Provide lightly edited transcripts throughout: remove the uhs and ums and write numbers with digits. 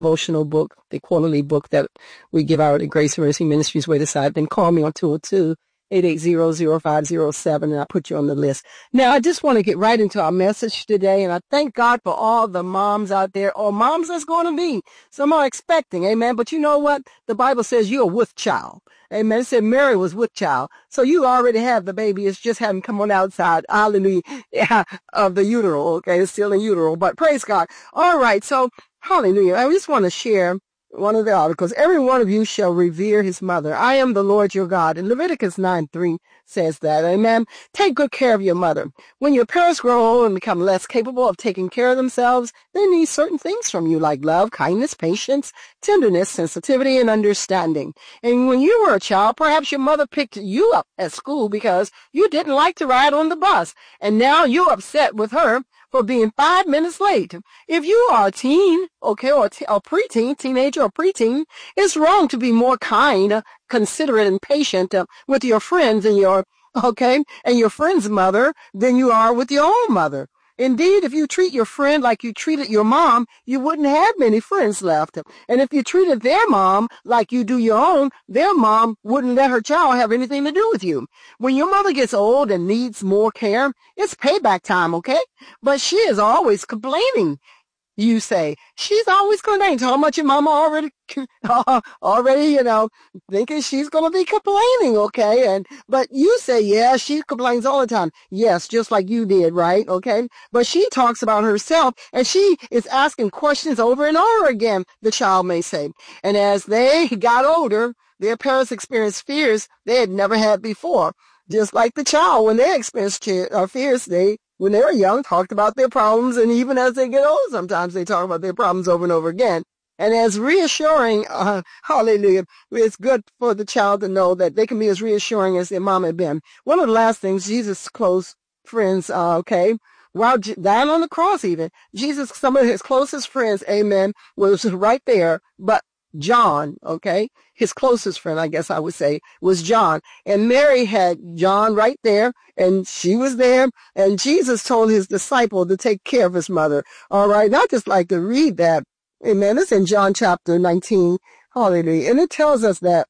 devotional book, the quarterly book that we give out at Grace and Mercy Ministries Way to Side, then call me on 202-880-0507, and I'll put you on the list. Now, I just want to get right into our message today, and I thank God for all the moms out there, or moms that's going to be. Some are expecting, amen. But you know what? The Bible says you're with child. Amen. It said Mary was with child. So you already have the baby. It's just having come on outside. Hallelujah. Yeah, of the utero. Okay. It's still in utero, but praise God. All right. So hallelujah. I just want to share one of the articles. Every one of you shall revere his mother. I am the Lord your God. And Leviticus 9:3 says that. Amen. Take good care of your mother. When your parents grow old and become less capable of taking care of themselves, they need certain things from you like love, kindness, patience, tenderness, sensitivity, and understanding. And when you were a child, perhaps your mother picked you up at school because you didn't like to ride on the bus. And now you're upset with her for being 5 minutes late. If you are a teen, okay, or preteen, teenager or preteen, it's wrong to be more kind, considerate, and patient with your friends and your friend's mother than you are with your own mother. Indeed, if you treat your friend like you treated your mom, you wouldn't have many friends left. And if you treated their mom like you do your own, their mom wouldn't let her child have anything to do with you. When your mother gets old and needs more care, it's payback time, okay? But she is always complaining. You say, she's always complaining. How much your mama already, thinking she's going to be complaining, okay? But you say, yeah, she complains all the time. Yes, just like you did, right? Okay? But she talks about herself, and she is asking questions over and over again, the child may say. And as they got older, their parents experienced fears they had never had before. Just like the child, when they experienced fears, when they were young, talked about their problems, and even as they get old, sometimes they talk about their problems over and over again. And as reassuring, hallelujah, it's good for the child to know that they can be as reassuring as their mom had been. One of the last things, Jesus' close friends, while dying on the cross even, some of his closest friends, amen, was right there, but John, okay, his closest friend, I guess I would say, was John. And Mary had John right there, and she was there, and Jesus told his disciple to take care of his mother. All right, I'd just like to read that. Amen. It's in John chapter 19. Hallelujah. And it tells us that,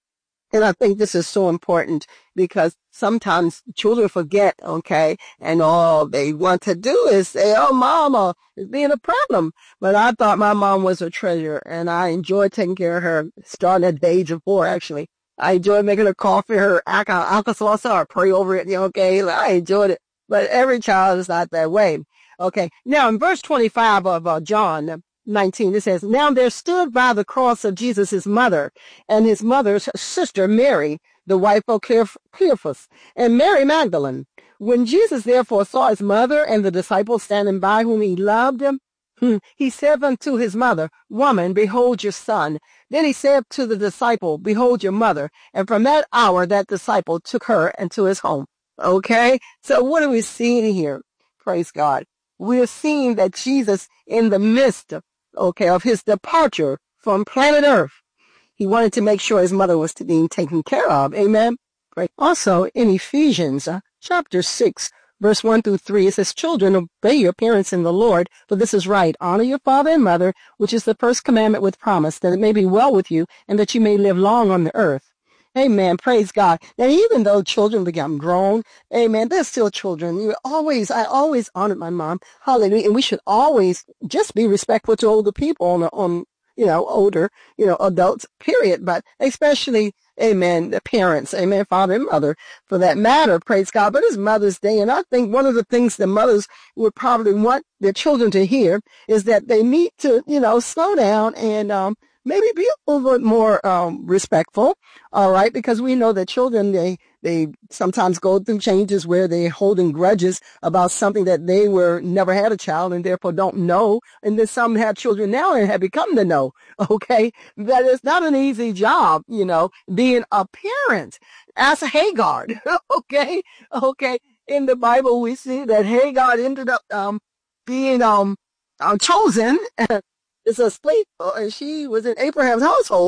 and I think this is so important because sometimes children forget, okay, and all they want to do is say, oh, mama is being a problem. But I thought my mom was a treasure, and I enjoyed taking care of her, starting at the age of 4, actually. I enjoyed making her coffee, her alka-seltzer, or pray over it, okay, I enjoyed it. But every child is not that way. Okay, now in verse 25 of John 19, it says, now there stood by the cross of Jesus his mother and his mother's sister Mary, the wife of Cleophas, and Mary Magdalene. When Jesus therefore saw his mother and the disciples standing by whom he loved him, he said unto his mother, woman, behold your son. Then he said to the disciple, behold your mother. And from that hour that disciple took her into his home. Okay, so what are we seeing here? Praise God. We're seeing that Jesus, in the midst of his departure from planet Earth, he wanted to make sure his mother was being taken care of. Amen. Great. Also, in Ephesians chapter 6, verse 1 through 3, it says, children, obey your parents in the Lord, for this is right. Honor your father and mother, which is the first commandment with promise, that it may be well with you and that you may live long on the earth. Amen. Praise God. Now, even though children become grown, amen, they're still children. I always honored my mom. Hallelujah. And we should always just be respectful to older people on older, adults, period. But especially, amen, the parents, amen, father and mother, for that matter, praise God. But it's Mother's Day, and I think one of the things the mothers would probably want their children to hear is that they need to, slow down and maybe be a little bit more respectful, all right, because we know that children, they sometimes go through changes where they're holding grudges about something that they never had a child and therefore don't know. And then some have children now and have become to know, okay? That is not an easy job, being a parent. Ask Hagar, okay? Okay. In the Bible, we see that Hagar ended up being chosen. It's a slave, and she was in Abraham's household.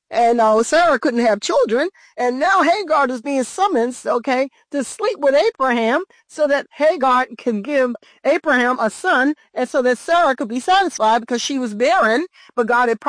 And Sarah couldn't have children. And now Hagar is being summoned, okay, to sleep with Abraham so that Hagar can give Abraham a son and so that Sarah could be satisfied because she was barren, but God had